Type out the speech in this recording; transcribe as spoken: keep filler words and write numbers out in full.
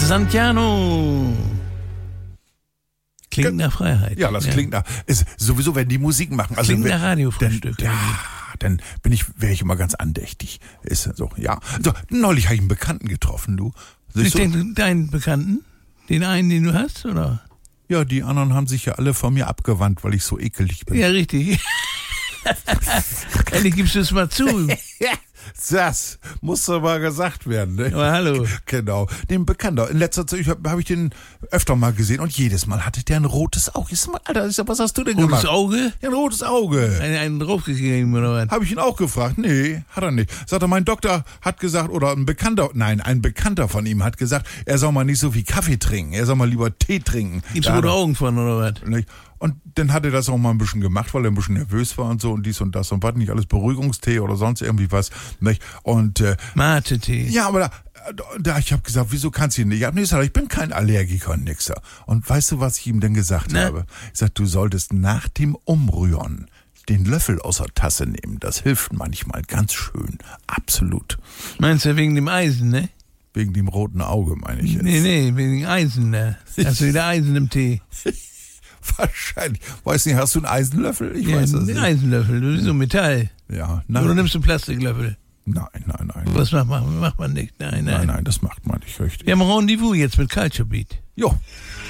Santiano. Klingt nach Freiheit. Ja, das ja. klingt nach. Ist sowieso, wenn die Musik machen. Also klingt wenn, nach Radiofrühstück. Dann, ja, dann bin ich, wäre ich immer ganz andächtig. Ist so, ja. So, neulich habe ich einen Bekannten getroffen, du. Ich denke, deinen Bekannten? Den einen, den du hast, oder? Ja, die anderen haben sich ja alle von mir abgewandt, weil ich so ekelig bin. Ja, richtig. Endlich gibst du es mal zu. Das muss aber gesagt werden, ne? Aber hallo. Genau. Den Bekannter. In letzter Zeit habe hab ich den öfter mal gesehen und jedes Mal hatte der ein rotes Auge. Ist mal, Alter, was hast du denn rotes gemacht? Rotes Auge? Ja, ein rotes Auge. Einen, einen draufgegeben, oder was? Habe ich ihn auch gefragt. Nee, hat er nicht. Sagt er, mein Doktor hat gesagt, oder ein Bekannter, nein, ein Bekannter von ihm hat gesagt, er soll mal nicht so viel Kaffee trinken. Er soll mal lieber Tee trinken. Gibt's rote Augen von, oder was? Nicht? Und dann hat er das auch mal ein bisschen gemacht, weil er ein bisschen nervös war und so und dies und das und was, nicht alles Beruhigungstee oder sonst irgendwie was. Nicht? Und äh, Mate-Tee. Ja, aber da, da ich habe gesagt, wieso kannst du ihn nicht? Ich habe nicht gesagt, ich bin kein Allergiker und nixer. Und weißt du, was ich ihm denn gesagt Na? habe? Ich sag, du solltest nach dem Umrühren den Löffel aus der Tasse nehmen. Das hilft manchmal ganz schön. Absolut. Meinst du wegen dem Eisen, ne? Wegen dem roten Auge, meine ich jetzt. Nee, nee, wegen dem Eisen, ne? Hast du wieder Eisen im Tee? Wahrscheinlich. Weiß nicht, hast du einen Eisenlöffel? Ich ja, weiß das einen nicht. Eisenlöffel, du bist so Metall. Ja, nein. Oder nimmst du einen Plastiklöffel? Nein, nein, nein. Was macht man, macht man nicht? Nein, nein. Nein, nein, das macht man nicht richtig. Wir haben ein Rendezvous jetzt mit Culture Beat. Jo.